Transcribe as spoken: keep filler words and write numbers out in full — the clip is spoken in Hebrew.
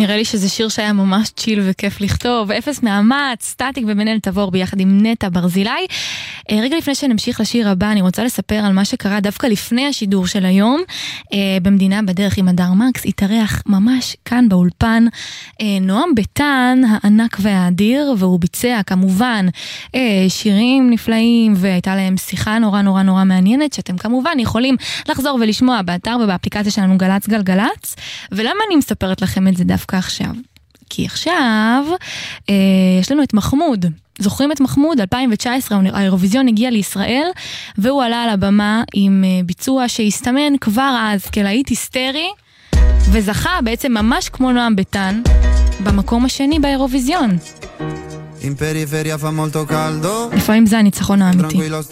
נראה לי שזה שיר שהיה ממש צ'יל וכיף לכתוב. אפס מאמץ, סטטיק ובן-אל תבור ביחד עם נטע ברזילי. רגע לפני שנמשיך לשיר הבא, אני רוצה לספר על מה שקרה דווקא לפני השידור של היום. במדינה בדרך עם הדר מקס, התארח ממש כאן באולפן נועם ביטן, הענק והאדיר, והוא ביצע כמובן שירים נפלאים, והייתה להם שיחה נורא נורא נורא מעניינת, שאתם כמובן יכולים לחזור ולשמוע באתר ובאפליקציה שלנו גלץ גלגלץ. ולמה אני מספרת לכם את זה דווקא עכשיו? כי עכשיו אה, יש לנו את מחמוד. זוכרים את מחמוד? אלפיים תשע עשרה האירוויזיון הגיע לישראל, והוא עלה על הבמה עם אה, ביצוע שהסתמן כבר אז כלהיט היסטרי, וזכה בעצם ממש כמו נועם ביטן במקום השני באירוויזיון. In periferia fa molto caldo. לפעמים זה הניצחון האמיתי. Tranquillo